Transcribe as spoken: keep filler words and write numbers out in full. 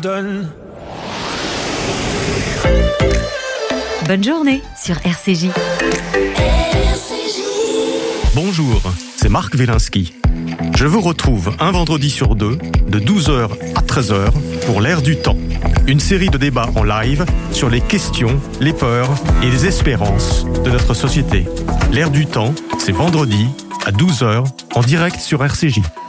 donne. Bonne journée sur R C J. Bonjour, c'est Marc Wielinski. Je vous retrouve un vendredi sur deux, de douze heures à treize heures, pour l'Air du temps. Une série de débats en live sur les questions, les peurs et les espérances de notre société. L'Air du temps, c'est vendredi à douze heures, en direct sur R C J.